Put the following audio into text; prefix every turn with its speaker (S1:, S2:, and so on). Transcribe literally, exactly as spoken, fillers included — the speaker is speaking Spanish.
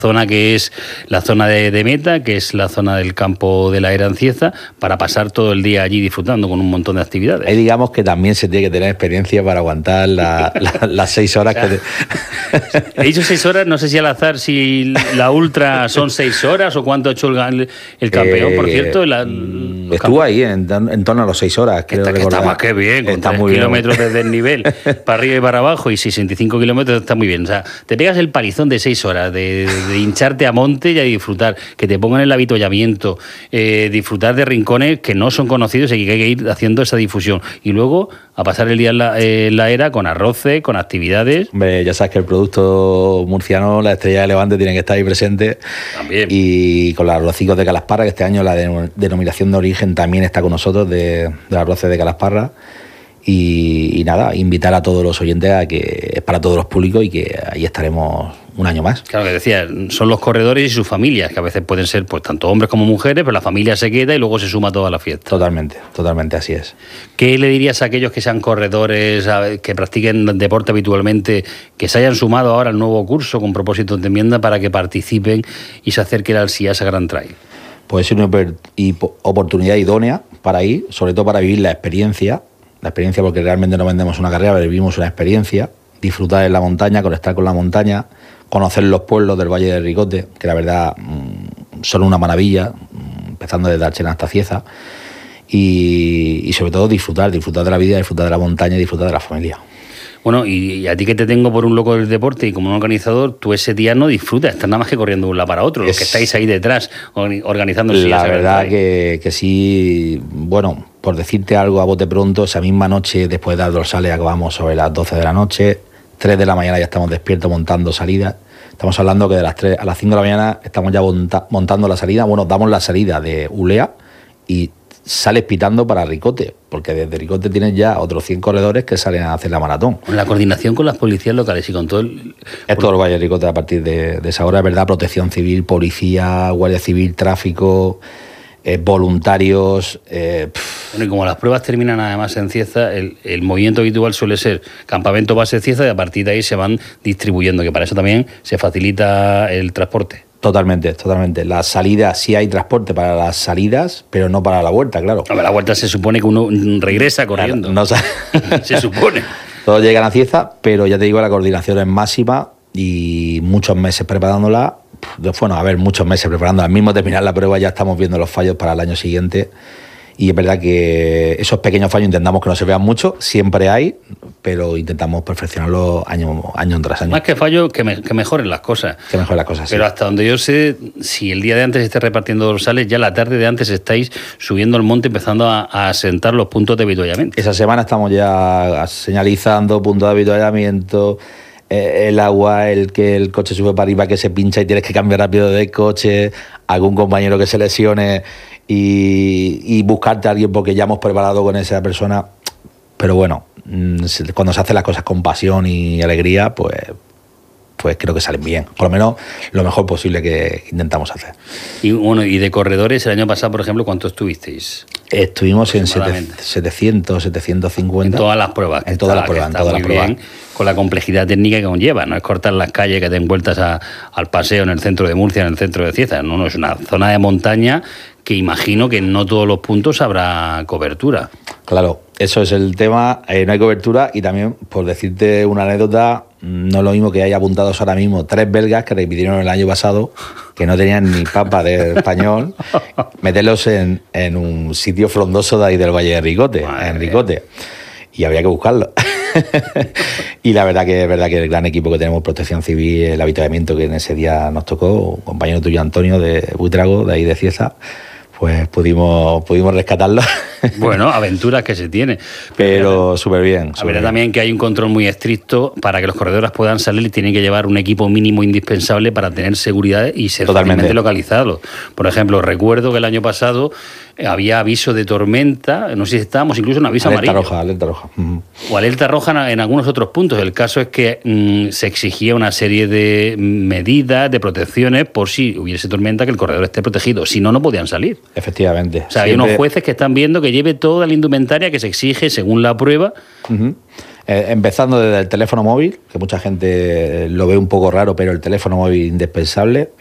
S1: zona que es la zona de, de meta, que es la zona del campo de la Era en Cieza, para pasar todo el día allí disfrutando con un montón de actividades.
S2: Ahí digamos que también se tiene que tener experiencia para aguantar la, la, las seis horas. O sea,
S1: que te... He dicho seis horas, no sé si al azar si la ultra son seis horas o cuánto ha hecho el, el campeón, eh, por cierto. La,
S2: estuvo campeón. ahí en, en torno a los seis horas, creo
S1: está, que está más que bien, con está muy kilómetros bien. Desde el nivel para arriba y para abajo y sesenta y cinco kilómetros está muy bien. O sea, te pegas el palizón de seis horas de, de hincharte a monte y a disfrutar, que te pongan el avituallamiento, eh, disfrutar de rincones que no son conocidos y que hay que ir haciendo esa difusión. Y luego a pasar el día en la, eh, en la Era con arroces, con actividades.
S2: Hombre, ya sabes que el producto murciano, la Estrella de Levante, tiene que estar ahí presente.
S1: También.
S2: Y con los arrocicos de Calasparra, que este año la de, denominación de origen también está con nosotros, de, de los arroces de Calasparra. Y, y nada, invitar a todos los oyentes a que es para todos los públicos y que ahí estaremos un año más.
S1: Claro, que decía, son los corredores y sus familias, que a veces pueden ser pues tanto hombres como mujeres, pero la familia se queda y luego se suma toda la fiesta.
S2: Totalmente, totalmente, así es.
S1: ¿Qué le dirías a aquellos que sean corredores, que practiquen deporte habitualmente, que se hayan sumado ahora al nuevo curso con propósito de enmienda para que participen y se acerquen al SIASA Gran Trail?
S2: Pues es una oportunidad idónea para ir, sobre todo para vivir la experiencia, la experiencia porque realmente no vendemos una carrera, pero vivimos una experiencia, disfrutar en la montaña, conectar con la montaña, conocer los pueblos del Valle de Ricote, que la verdad son una maravilla, empezando desde Archena hasta Cieza, y, y sobre todo disfrutar, disfrutar de la vida, disfrutar de la montaña y disfrutar de la familia.
S1: Bueno, y a ti que te tengo por un loco del deporte y como un organizador, tú ese día no disfrutas, estás nada más que corriendo de un lado para otro, es, los que estáis ahí detrás organizando el
S2: La verdad que, que sí, bueno, por decirte algo a bote pronto, esa misma noche, después de dar dorsales, acabamos sobre las doce de la noche, tres de la mañana ya estamos despiertos montando salidas. Estamos hablando que de las tres a las cinco de la mañana estamos ya monta, montando la salida. Bueno, damos la salida de Ulea y sales pitando para Ricote, porque desde Ricote tienes ya otros cien corredores que salen a hacer la maratón.
S1: La coordinación con las policías locales y con todo el...
S2: Es todo el Valle de Ricote a partir de, de esa hora, es verdad, protección civil, policía, guardia civil, tráfico, eh, voluntarios... Eh,
S1: bueno, y como las pruebas terminan además en Cieza, el, el movimiento habitual suele ser campamento base Cieza y a partir de ahí se van distribuyendo, que para eso también se facilita el transporte.
S2: Totalmente, totalmente. La salida, sí hay transporte para las salidas, pero no para la vuelta, claro.
S1: A ver, la vuelta se supone que uno regresa corriendo.
S2: Claro, no,
S1: se supone.
S2: Todos llegan a Cieza, pero ya te digo, la coordinación es máxima y muchos meses preparándola. Bueno, a ver, muchos meses preparándola. Al mismo terminar la prueba ya estamos viendo los fallos para el año siguiente. Y es verdad que esos pequeños fallos intentamos que no se vean mucho, siempre hay, pero intentamos perfeccionarlo año, año tras año.
S1: Más que fallos, que, me, que mejoren las cosas.
S2: Que mejoren las cosas,
S1: Pero
S2: sí.
S1: hasta donde yo sé, si el día de antes esté repartiendo dorsales, ya la tarde de antes estáis subiendo al monte, empezando a, a asentar los puntos de avituallamiento.
S2: Esa semana estamos ya señalizando puntos de avituallamiento, eh, el agua, el que el coche sube para arriba, que se pincha y tienes que cambiar rápido de coche, algún compañero que se lesione... Y, y buscarte a alguien porque ya hemos preparado con esa persona. Pero bueno, cuando se hacen las cosas con pasión y alegría, pues, pues creo que salen bien. Por lo menos lo mejor posible que intentamos hacer.
S1: Y bueno, y de corredores, el año pasado, por ejemplo, ¿cuántos tuvisteis?
S2: Estuvimos en setecientos, setecientos cincuenta.
S1: En todas las pruebas.
S2: En todas las pruebas, en todas las pruebas.
S1: Con la complejidad técnica que conlleva. No es cortar las calles que den vueltas a, al paseo en el centro de Murcia, en el centro de Cieza. No, no, es una zona de montaña que imagino que en no todos los puntos habrá cobertura.
S2: Claro, eso es el tema, eh, no hay cobertura y también, por decirte una anécdota, no es lo mismo que hay apuntados ahora mismo tres belgas que repitieron el año pasado, que no tenían ni papa de español, meterlos en, en un sitio frondoso de ahí del Valle de Ricote, Madre en Ricote, y había que buscarlo. Y la verdad que es verdad que el gran equipo que tenemos, Protección Civil, el avituallamiento que en ese día nos tocó, un compañero tuyo Antonio de Buitrago, de ahí de Cieza, pues pudimos, pudimos rescatarlo.
S1: Bueno, aventuras que se tiene.
S2: Pero súper bien.
S1: A ver, también que hay un control muy estricto para que los corredores puedan salir y tienen que llevar un equipo mínimo indispensable para tener seguridad y ser fácilmente localizados. Por ejemplo, recuerdo que el año pasado había aviso de tormenta, no sé si estábamos incluso en aviso
S2: alerta
S1: amarillo.
S2: Roja, alerta roja. Uh-huh.
S1: O alerta roja en algunos otros puntos. El caso es que mmm, se exigía una serie de medidas, de protecciones, por si hubiese tormenta, que el corredor esté protegido. Si no, no podían salir.
S2: Efectivamente.
S1: O sea, Siempre... hay unos jueces que están viendo que lleve toda la indumentaria que se exige según la prueba.
S2: Uh-huh. Eh, empezando desde el teléfono móvil, que mucha gente lo ve un poco raro, pero el teléfono móvil indispensable.